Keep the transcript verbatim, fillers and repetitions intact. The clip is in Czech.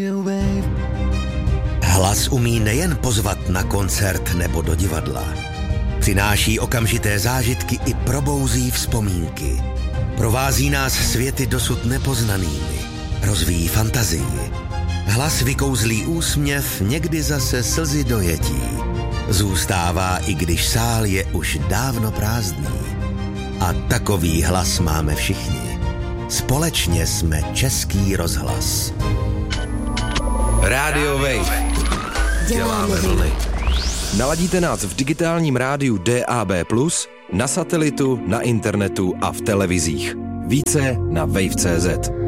Hlas umí nejen pozvat na koncert nebo do divadla. Přináší okamžité zážitky i probouzí vzpomínky. Provází nás světy dosud nepoznanými. Rozvíjí fantazii. Hlas vykouzlí úsměv, někdy zase slzy dojetí. Zůstává, i když sál je už dávno prázdný. A takový hlas máme všichni. Společně jsme Český rozhlas. Rádio Wave. Děláme vlny. Naladíte nás v digitálním rádiu D A B plus, na satelitu, na internetu a v televizích. Více na wave tečka cé zet.